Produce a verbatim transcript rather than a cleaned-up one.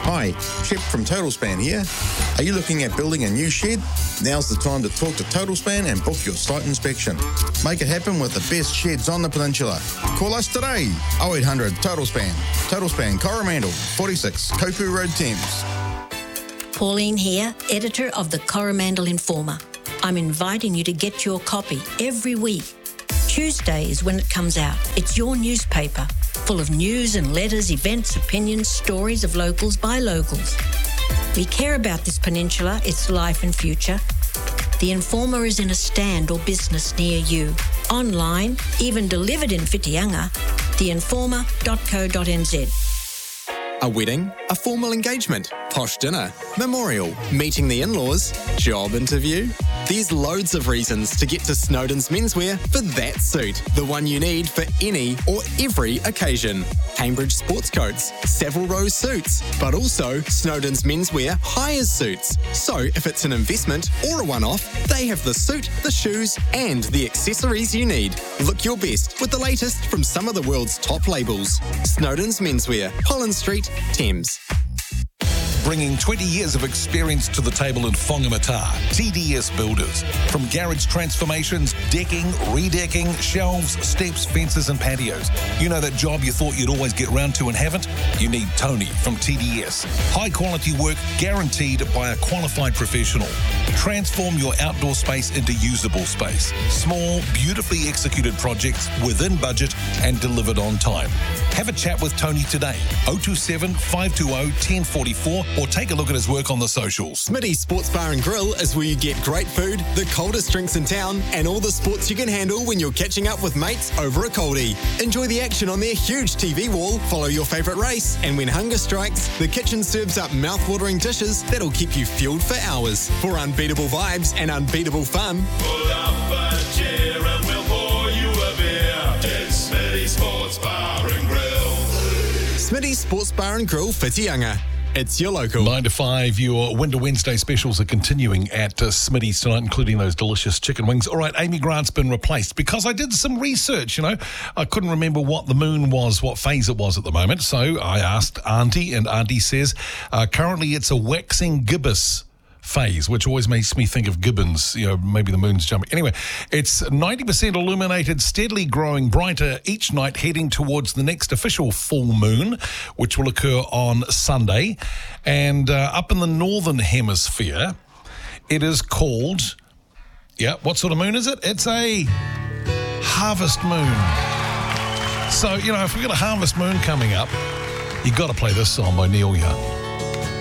Hi, Chip from Total Span here. Are you looking at building a new shed? Now's the time to talk to Total Span and book your site inspection. Make it happen with the best sheds on the peninsula. Call us today, oh eight hundred Total Span. Total Span Coromandel, forty-six Kopu Road, Thames. Pauline here, editor of the Coromandel Informer. I'm inviting you to get your copy every week. Tuesday is when it comes out. It's your newspaper, full of news and letters, events, opinions, stories of locals by locals. We care about this peninsula, its life and future. The Informer is in a stand or business near you. Online, even delivered in Whitianga, the informer dot co dot n z. A wedding, a formal engagement, posh dinner, memorial, meeting the in-laws, job interview. There's loads of reasons to get to Snowden's Menswear for that suit, the one you need for any or every occasion. Cambridge sports coats, Savile Row suits, but also Snowden's Menswear hires suits. So if it's an investment or a one-off, they have the suit, the shoes and the accessories you need. Look your best with the latest from some of the world's top labels. Snowden's Menswear, Holland Street, Thames. Bringing twenty years of experience to the table in Whangamata, T D S Builders. From garage transformations, decking, redecking, shelves, steps, fences and patios. You know that job you thought you'd always get round to and haven't? You need Tony from T D S. High quality work guaranteed by a qualified professional. Transform your outdoor space into usable space. Small, beautifully executed projects within budget and delivered on time. Have a chat with Tony today, oh two seven, five two oh, one oh four four, or take a look at his work on the socials. Smitty's Sports Bar and Grill is where you get great food, the coldest drinks in town, and all the sports you can handle when you're catching up with mates over a coldie. Enjoy the action on their huge T V wall, follow your favourite race, and when hunger strikes, the kitchen serves up mouth-watering dishes that'll keep you fueled for hours. For unbeatable vibes and unbeatable fun, pull up a chair and we'll pour you a beer. It's Smitty's Sports Bar and Grill. Smitty's Sports Bar and Grill, Whitianga. It's your local. nine to five, your Winter Wednesday specials are continuing at uh, Smitty's tonight, including those delicious chicken wings. All right, Amy Grant's been replaced because I did some research, you know. I couldn't remember what the moon was, what phase it was at the moment. So I asked Auntie, and Auntie says uh, currently it's a waxing gibbous phase, which always makes me think of gibbons, you know, maybe the moon's jumping. Anyway, it's ninety percent illuminated, steadily growing brighter each night, heading towards the next official full moon, which will occur on Sunday. And uh, up in the northern hemisphere, it is called, yeah, what sort of moon is it? It's a harvest moon. So, you know, if we've got a harvest moon coming up, you've got to play this song by Neil Young.